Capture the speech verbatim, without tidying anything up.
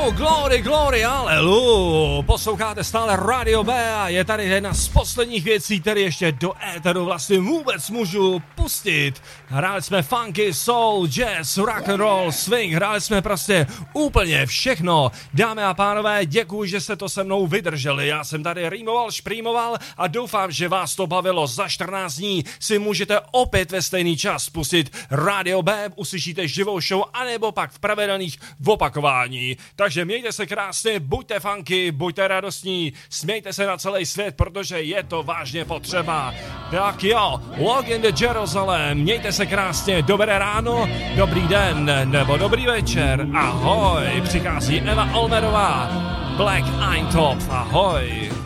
Oh, glory, glory, alelu. Posloucháte stále Radio B a je tady jedna z posledních věcí, které ještě do éteru vlastně vůbec můžu pustit. Hráli jsme funky, soul, jazz, rock and roll, swing, hráli jsme prostě úplně všechno. Dámy a pánové, děkuji, že jste to se mnou vydrželi. Já jsem tady rýmoval, šprýmoval a doufám, že vás to bavilo. Za čtrnáct dní si můžete opět ve stejný čas pustit Radio B, uslyšíte živou show, anebo pak v pravidelných opakování. Takže mějte se krásně, buďte funky, buďte radostní, smějte se na celý svět, protože je to vážně potřeba. Tak jo, Walk in the Jerusalem, mějte se krásně, dobré ráno, dobrý den, nebo dobrý večer, ahoj, přichází Eva Olmerová, Black Eintopf, ahoj.